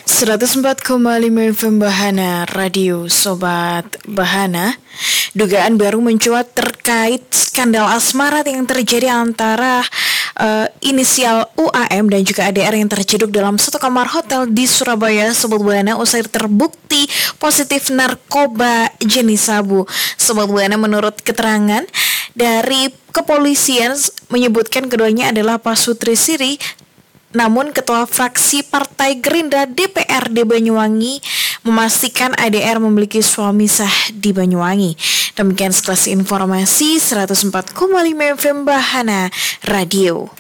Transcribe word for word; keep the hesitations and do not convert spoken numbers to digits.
seratus empat koma lima F M Bahana Radio Sobat Bahana. Dugaan baru mencuat terkait skandal asmara yang terjadi antara uh, inisial U A M dan juga A D R yang terjeduk dalam satu kamar hotel di Surabaya, Sobat Bahana, usai terbukti positif narkoba jenis sabu. Sobat Bahana, menurut keterangan dari kepolisian menyebutkan keduanya adalah Pak Sutri Siri. Namun Ketua Fraksi Partai Gerindra D P R D Banyuwangi memastikan A D R memiliki suami sah di Banyuwangi. Demikian sekelas informasi seratus empat koma lima F M Bahana Radio.